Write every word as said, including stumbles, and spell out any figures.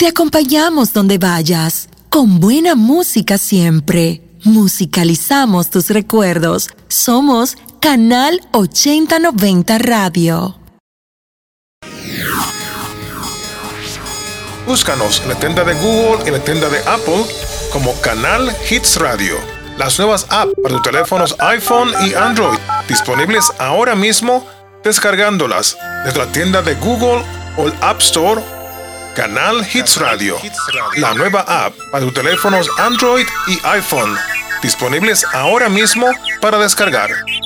Te acompañamos donde vayas, con buena música siempre. Musicalizamos tus recuerdos. Somos Canal ochenta noventa Radio. Búscanos en la tienda de Google y en la tienda de Apple como Canal Hits Radio. Las nuevas apps para tus teléfonos iPhone y Android, disponibles ahora mismo, descargándolas desde la tienda de Google o el App Store. Canal Hits Radio, la nueva app para tus teléfonos Android y iPhone, disponibles ahora mismo para descargar.